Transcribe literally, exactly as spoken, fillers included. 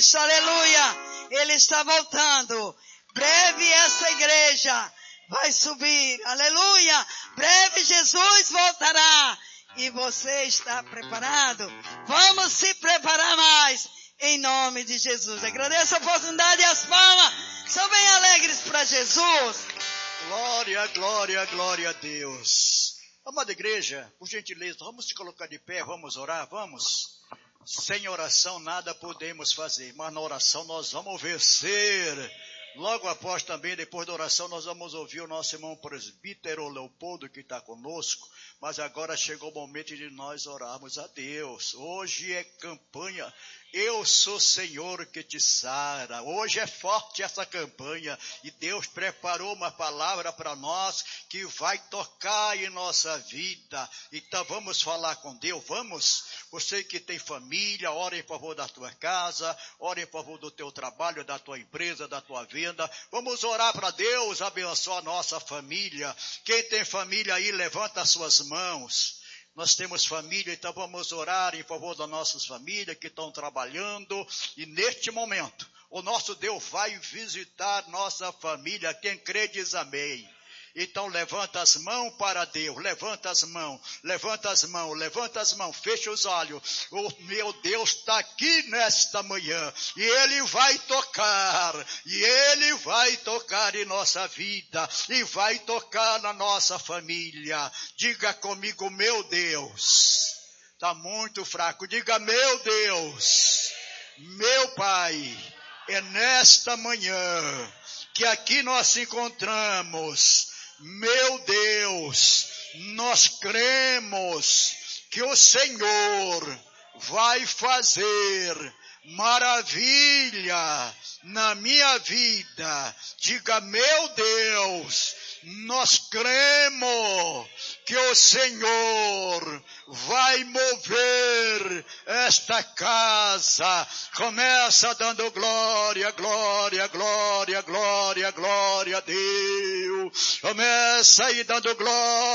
Cristo, aleluia. Ele está voltando. Breve essa igreja vai subir, aleluia. Breve Jesus voltará. E você está preparado? Vamos se preparar mais, em nome de Jesus. Agradeço a oportunidade e as palmas. São bem alegres para Jesus. Glória, glória, glória a Deus. Amada igreja, por gentileza, vamos se colocar de pé, vamos orar, vamos. Sem oração nada podemos fazer, mas na oração nós vamos vencer. Logo após também, depois da oração, nós vamos ouvir o nosso irmão presbítero Leopoldo, que está conosco. Mas agora chegou o momento de nós orarmos a Deus. Hoje é campanha. Eu sou Senhor que te sara. Hoje é forte essa campanha. E Deus preparou uma palavra para nós que vai tocar em nossa vida. Então vamos falar com Deus, vamos. Você que tem família, ore em favor da tua casa, ore em favor do teu trabalho, da tua empresa, da tua venda. Vamos orar para Deus abençoar a nossa família. Quem tem família aí, levanta as suas mãos. Nós temos família, então vamos orar em favor das nossas famílias que estão trabalhando. E neste momento, o nosso Deus vai visitar nossa família. Quem crê diz amém. Então levanta as mãos para Deus, levanta as mãos, levanta as mãos, levanta as mãos, fecha os olhos. O meu Deus está aqui nesta manhã e Ele vai tocar, e Ele vai tocar em nossa vida, e vai tocar na nossa família. Diga comigo, meu Deus, está muito fraco, diga meu Deus, meu Pai, é nesta manhã que aqui nós nos encontramos. Meu Deus, nós cremos que o Senhor vai fazer maravilha na minha vida. Diga, meu Deus, nós cremos que o Senhor vai mover esta casa. Começa dando glória, glória, glória, glória, glória a Deus. Começa aí dando glória.